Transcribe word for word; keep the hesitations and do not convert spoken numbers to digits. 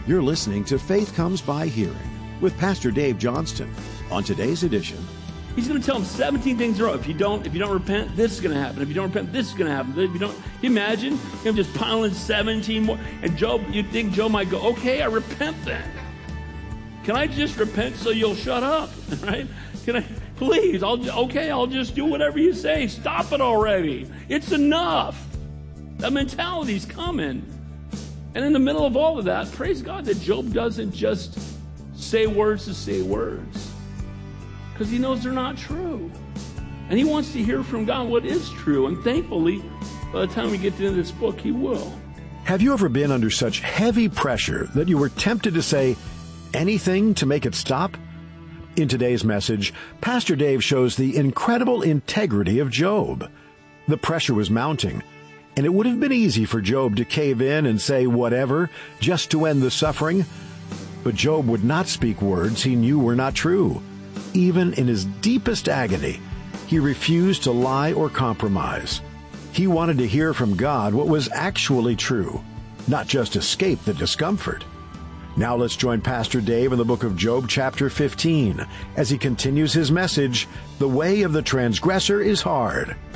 You're listening to Faith Comes by Hearing with Pastor Dave Johnston. On today's edition, he's going to tell him seventeen things in a row. If you don't, if you don't repent, this is going to happen. If you don't repent, this is going to happen. If you don't, can you imagine him just piling seventeen more? And Job, you'd think Job might go, okay, I repent then. Can I just repent so you'll shut up? Right? Can I, please, I'll, okay, I'll just do whatever you say. Stop it already. It's enough. That mentality's coming. And in the middle of all of that, praise God that Job doesn't just say words to say words, because he knows they're not true. And he wants to hear from God what is true. And thankfully, by the time we get to the end of this book, he will. Have you ever been under such heavy pressure that you were tempted to say anything to make it stop? In today's message, Pastor Dave shows the incredible integrity of Job. The pressure was mounting, and it would have been easy for Job to cave in and say whatever just to end the suffering. But Job would not speak words he knew were not true. Even in his deepest agony, he refused to lie or compromise. He wanted to hear from God what was actually true, not just escape the discomfort. Now let's join Pastor Dave in the book of Job chapter fifteen as he continues his message, The Way of the Transgressor is Hard.